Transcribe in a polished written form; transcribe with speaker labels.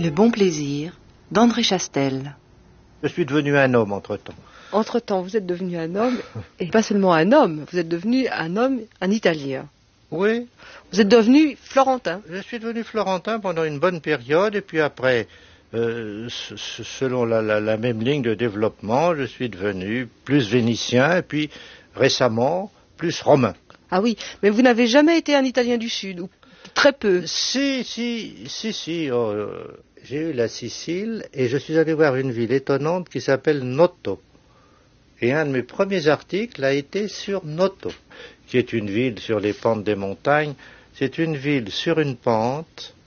Speaker 1: Le bon plaisir d'André Chastel.
Speaker 2: Je suis devenu un homme entre-temps.
Speaker 3: Entre-temps, vous êtes devenu un homme, et pas seulement un homme, vous êtes devenu un homme, un Italien.
Speaker 2: Oui.
Speaker 3: Vous êtes devenu florentin.
Speaker 2: Je suis devenu florentin pendant une bonne période, et puis après, selon la même ligne de développement, je suis devenu plus vénitien, et puis récemment, plus romain.
Speaker 3: Ah oui, mais vous n'avez jamais été un Italien du Sud, ou très peu.
Speaker 2: Si. J'ai eu la Sicile, et je suis allé voir une ville étonnante qui s'appelle Noto. Et un de mes premiers articles a été sur Noto, qui est une ville sur les pentes des montagnes. C'est une ville sur une pente,